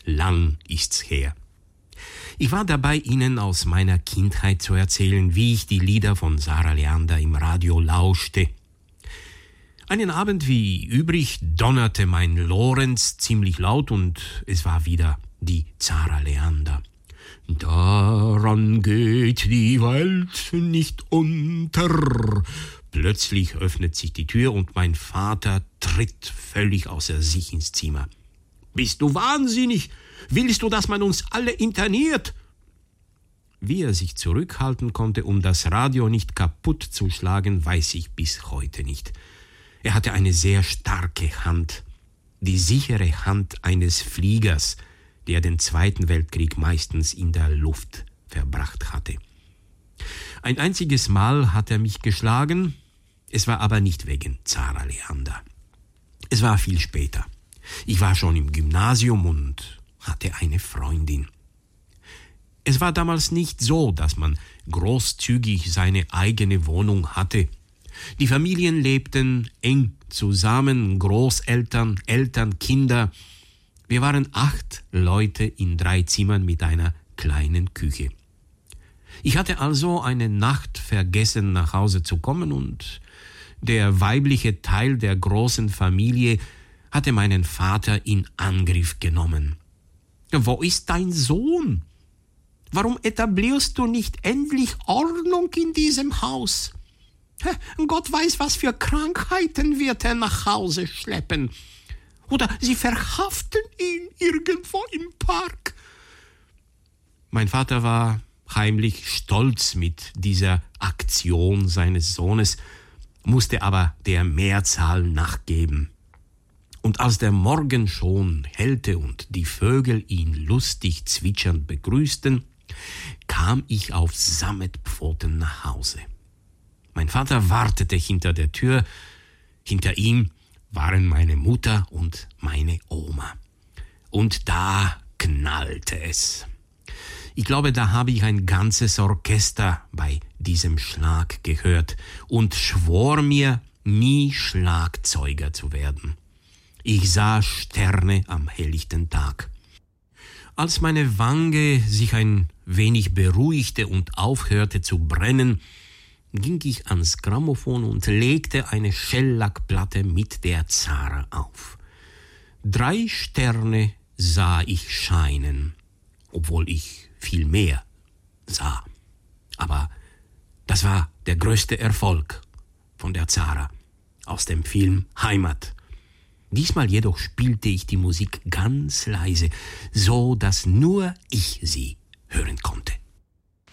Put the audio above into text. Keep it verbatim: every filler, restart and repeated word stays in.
lang ist's her. Ich war dabei, Ihnen aus meiner Kindheit zu erzählen, wie ich die Lieder von Sarah Leander im Radio lauschte. Einen Abend wie übrig donnerte mein Lorenz ziemlich laut und es war wieder die Sarah Leander. Daran geht die Welt nicht unter. Plötzlich öffnet sich die Tür und mein Vater tritt völlig außer sich ins Zimmer. »Bist du wahnsinnig? Willst du, dass man uns alle interniert?« Wie er sich zurückhalten konnte, um das Radio nicht kaputt zu schlagen, weiß ich bis heute nicht. Er hatte eine sehr starke Hand, die sichere Hand eines Fliegers, der den Zweiten Weltkrieg meistens in der Luft verbracht hatte. Ein einziges Mal hat er mich geschlagen, es war aber nicht wegen Sarah Leander. Es war viel später. Ich war schon im Gymnasium und hatte eine Freundin. Es war damals nicht so, dass man großzügig seine eigene Wohnung hatte. Die Familien lebten eng zusammen, Großeltern, Eltern, Kinder. Wir waren acht Leute in drei Zimmern mit einer kleinen Küche. Ich hatte also eine Nacht vergessen, nach Hause zu kommen, und der weibliche Teil der großen Familie hatte meinen Vater in Angriff genommen. »Wo ist dein Sohn? Warum etablierst du nicht endlich Ordnung in diesem Haus? Gott weiß, was für Krankheiten wird er nach Hause schleppen. Oder sie verhaften ihn irgendwo im Park.« Mein Vater war heimlich stolz mit dieser Aktion seines Sohnes, musste aber der Mehrzahl nachgeben. Und als der Morgen schon hellte und die Vögel ihn lustig zwitschernd begrüßten, kam ich auf Sammetpfoten nach Hause. Mein Vater wartete hinter der Tür. Hinter ihm waren meine Mutter und meine Oma. Und da knallte es. Ich glaube, da habe ich ein ganzes Orchester bei diesem Schlag gehört und schwor mir, nie Schlagzeuger zu werden. Ich sah Sterne am helllichten Tag. Als meine Wange sich ein wenig beruhigte und aufhörte zu brennen, ging ich ans Grammophon und legte eine Schellackplatte mit der Zara auf. Drei Sterne sah ich scheinen, obwohl ich viel mehr sah. Aber das war der größte Erfolg von der Zara aus dem Film Heimat. Diesmal jedoch spielte ich die Musik ganz leise, so dass nur ich sie hören konnte.